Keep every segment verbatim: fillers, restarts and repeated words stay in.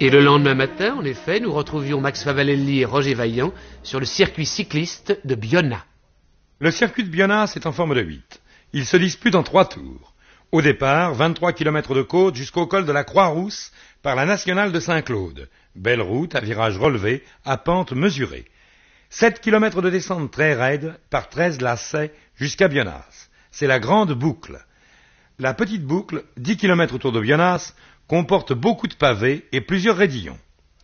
Et le lendemain matin, en effet, nous retrouvions Max Favalelli et Roger Vaillant sur le circuit cycliste de Bionna. Le circuit de Bionna, c'est en forme de huit. Il se dispute en trois tours. Au départ, vingt-trois kilomètres de côte jusqu'au col de la Croix-Rousse par la nationale de Saint-Claude. Belle route à virage relevé, à pente mesurée. sept kilomètres de descente très raide par treize lacets jusqu'à Bionnas. C'est la grande boucle. La petite boucle, dix kilomètres autour de Bionnas, comporte beaucoup de pavés et plusieurs raidillons.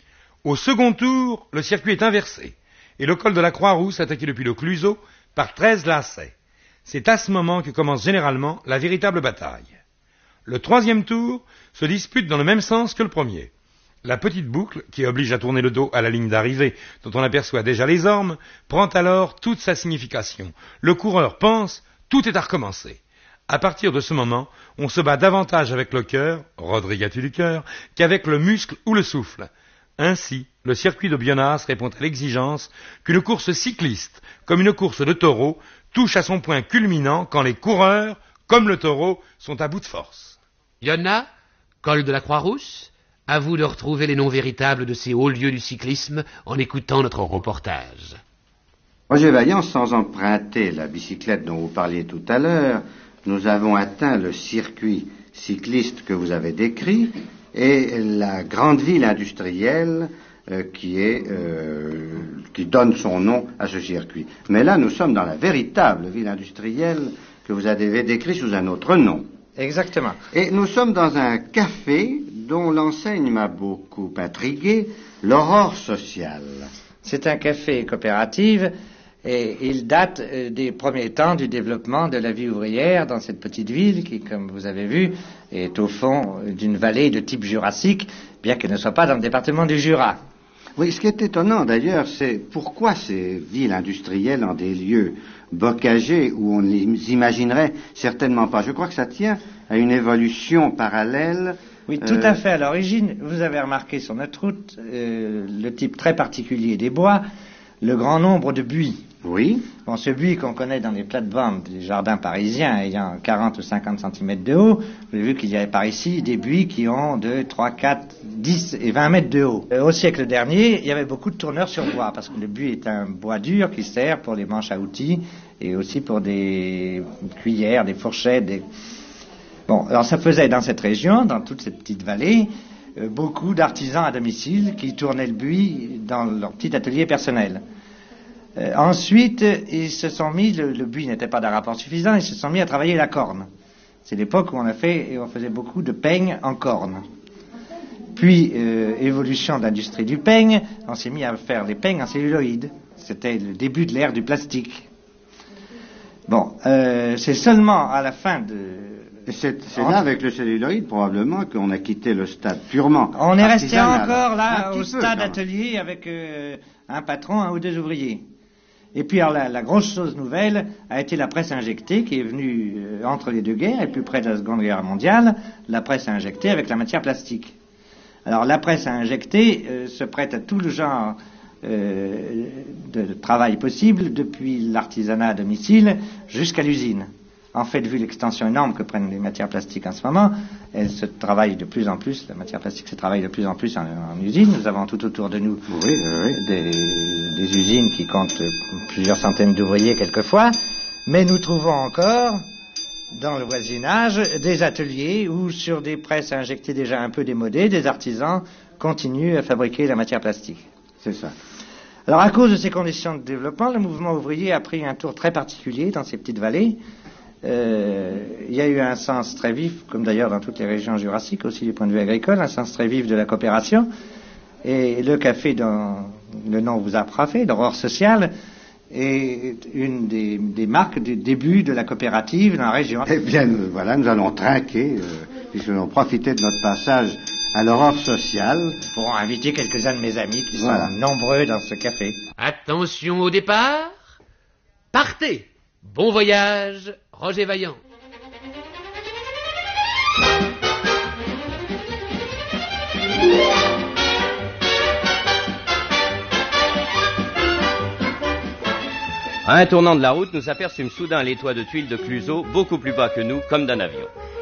Au second tour, le circuit est inversé et le col de la Croix-Rousse attaqué depuis le Cluseau par treize lacets. C'est à ce moment que commence généralement la véritable bataille. Le troisième tour se dispute dans le même sens que le premier. La petite boucle, qui oblige à tourner le dos à la ligne d'arrivée, dont on aperçoit déjà les ormes, prend alors toute sa signification. Le coureur pense, tout est à recommencer. À partir de ce moment, on se bat davantage avec le cœur, Rodrigue a-t-il du cœur, qu'avec le muscle ou le souffle. Ainsi, le circuit de Bionnas répond à l'exigence qu'une course cycliste, comme une course de taureau, touche à son point culminant quand les coureurs, comme le taureau, sont à bout de force. Bionna, col de la Croix-Rousse, à vous de retrouver les noms véritables de ces hauts lieux du cyclisme en écoutant notre reportage. Roger Vaillant, sans emprunter la bicyclette dont vous parliez tout à l'heure, nous avons atteint le circuit cycliste que vous avez décrit et la grande ville industrielle euh, qui, est, euh, qui donne son nom à ce circuit. Mais là, nous sommes dans la véritable ville industrielle que vous avez décrite sous un autre nom. Exactement. Et nous sommes dans un café dont l'enseigne m'a beaucoup intrigué, l'Aurore Sociale. C'est un café coopératif et il date euh, des premiers temps du développement de la vie ouvrière dans cette petite ville qui, comme vous avez vu, est au fond d'une vallée de type jurassique, bien qu'elle ne soit pas dans le département du Jura. Oui, ce qui est étonnant d'ailleurs, c'est pourquoi ces villes industrielles en des lieux bocagés où on ne les imaginerait certainement pas. Je crois que ça tient à une évolution parallèle. Oui, tout euh... à fait. À l'origine, vous avez remarqué sur notre route euh, le type très particulier des bois, le grand nombre de buis. Oui. Bon, ce buis qu'on connaît dans les plates-bandes des jardins parisiens ayant quarante ou cinquante centimètres de haut, vous avez vu qu'il y avait par ici des buis qui ont deux, trois, quatre, dix et vingt mètres de haut. Euh, au siècle dernier, il y avait beaucoup de tourneurs sur bois, parce que le buis est un bois dur qui sert pour les manches à outils et aussi pour des cuillères, des fourchettes, des... Bon, alors ça faisait dans cette région, dans toute cette petite vallée, euh, beaucoup d'artisans à domicile qui tournaient le buis dans leur petit atelier personnel. Euh, ensuite, ils se sont mis, le, le buis n'était pas d'un rapport suffisant, ils se sont mis à travailler la corne. C'est l'époque où on a fait, et on faisait beaucoup de peigne en corne. Puis, euh, évolution de l'industrie du peigne, on s'est mis à faire les peignes en celluloïd. C'était le début de l'ère du plastique. Bon, euh, c'est seulement à la fin de... Et c'est, c'est là, avec le celluloïd, probablement, qu'on a quitté le stade purement On est resté artisanal. encore là, au peu, stade atelier, avec euh, un patron, un ou deux ouvriers. Et puis alors, la, la grosse chose nouvelle a été la presse injectée qui est venue euh, entre les deux guerres et plus près de la Seconde Guerre mondiale, la presse injectée avec la matière plastique. Alors la presse injectée euh, se prête à tout le genre euh, de travail possible, depuis l'artisanat à domicile jusqu'à l'usine. En fait, vu l'extension énorme que prennent les matières plastiques en ce moment, elles se travaillent de plus en plus, la matière plastique se travaille de plus en plus en, en usine. Nous avons tout autour de nous oui, oui. Des, des usines qui comptent plusieurs centaines d'ouvriers quelquefois, mais nous trouvons encore dans le voisinage des ateliers où, sur des presses injectées déjà un peu démodées, des artisans continuent à fabriquer la matière plastique. C'est ça. Alors, à cause de ces conditions de développement, le mouvement ouvrier a pris un tour très particulier dans ces petites vallées. Euh, il y a eu un sens très vif, comme d'ailleurs dans toutes les régions jurassiques, aussi du point de vue agricole, un sens très vif de la coopération. Et le café dont le nom vous a frappé, l'Aurore Sociale, est une des, des marques du début de la coopérative dans la région. Eh bien, nous, voilà, nous allons trinquer, euh, puisque nous allons profiter de notre passage à l'Aurore Sociale. Pour inviter quelques-uns de mes amis qui voilà. sont nombreux dans ce café. Attention au départ. Partez. Bon voyage, Roger Vaillant. À un tournant de la route, nous aperçûmes soudain les toits de tuiles de Cluseau, beaucoup plus bas que nous, comme d'un avion.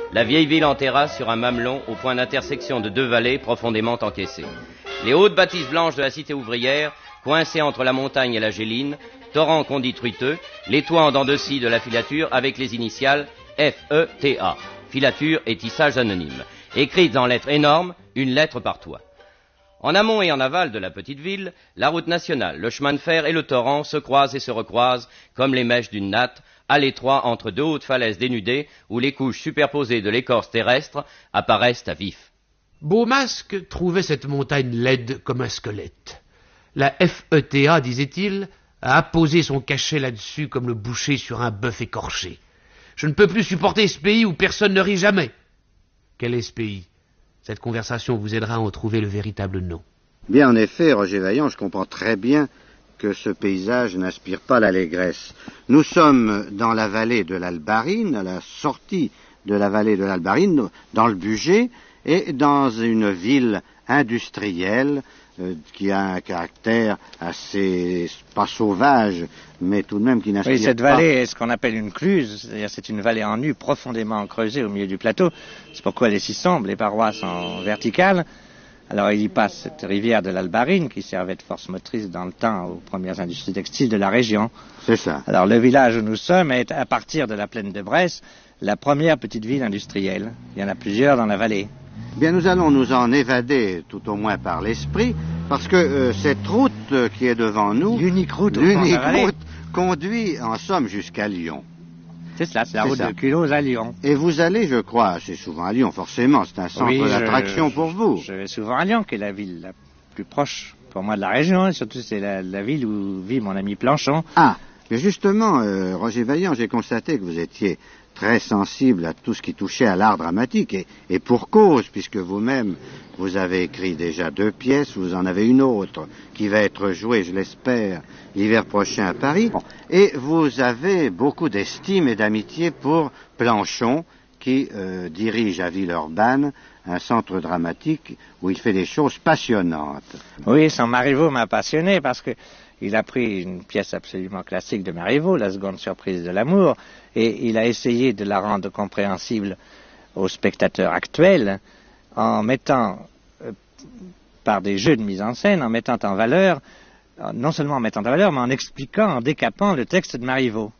La vieille ville en terrasse sur un mamelon au point d'intersection de deux vallées profondément encaissées. Les hautes bâtisses blanches de la cité ouvrière, coincées entre la montagne et la géline, torrent qu'on dit truiteux, les toits en dents de scie de la filature avec les initiales F E T A, filature et tissage anonyme, écrites en lettres énormes, une lettre par toit. En amont et en aval de la petite ville, la route nationale, le chemin de fer et le torrent se croisent et se recroisent comme les mèches d'une natte, à l'étroit entre deux hautes falaises dénudées où les couches superposées de l'écorce terrestre apparaissent à vif. Beaumasque trouvait cette montagne laide comme un squelette. La F E T A, disait-il, a apposé son cachet là-dessus comme le boucher sur un bœuf écorché. Je ne peux plus supporter ce pays où personne ne rit jamais. Quel est ce pays? Cette conversation vous aidera à en trouver le véritable nom. Bien, en effet, Roger Vaillant, je comprends très bien que ce paysage n'inspire pas l'allégresse. Nous sommes dans la vallée de l'Albarine, à la sortie de la vallée de l'Albarine, dans le Bugey, et dans une ville industrielle euh, qui a un caractère assez, pas sauvage, mais tout de même qui n'inspire pas. Oui, cette vallée est ce qu'on appelle une cluse, c'est-à-dire c'est une vallée en nu profondément creusée au milieu du plateau. C'est pourquoi elle est si sombre, les parois sont verticales. Alors il y passe cette rivière de l'Albarine qui servait de force motrice dans le temps aux premières industries textiles de la région. C'est ça. Alors le village où nous sommes est, à partir de la plaine de Bresse, la première petite ville industrielle. Il y en a plusieurs dans la vallée. Bien, nous allons nous en évader, tout au moins par l'esprit, parce que euh, cette route euh, qui est devant nous, l'unique route, l'unique route conduit en somme jusqu'à Lyon. C'est ça, c'est la c'est route ça. de Culose à Lyon. Et vous allez, je crois, assez souvent à Lyon, forcément, c'est un centre oui, d'attraction je, pour vous. Je vais souvent à Lyon, qui est la ville la plus proche pour moi de la région, et surtout c'est la, la ville où vit mon ami Planchon. Ah, mais justement, euh, Roger Vaillant, j'ai constaté que vous étiez très sensible à tout ce qui touchait à l'art dramatique, et, et pour cause, puisque vous-même, vous avez écrit déjà deux pièces, vous en avez une autre qui va être jouée, je l'espère, l'hiver prochain à Paris, et vous avez beaucoup d'estime et d'amitié pour Planchon, qui euh, dirige à Villeurbanne un centre dramatique où il fait des choses passionnantes. Oui, son Marivaux m'a passionné parce que il a pris une pièce absolument classique de Marivaux, La seconde surprise de l'amour, et il a essayé de la rendre compréhensible aux spectateurs actuels en mettant, euh, par des jeux de mise en scène, en mettant en valeur, non seulement en mettant en valeur, mais en expliquant, en décapant le texte de Marivaux.